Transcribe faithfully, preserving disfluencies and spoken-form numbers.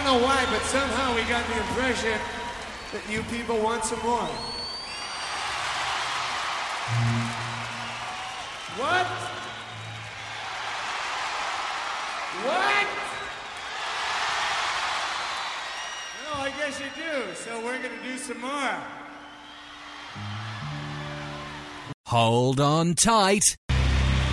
don't know why, but somehow we got the impression that you people want some more. What? What? No, I guess you do, so we're gonna do some more. Hold on tight.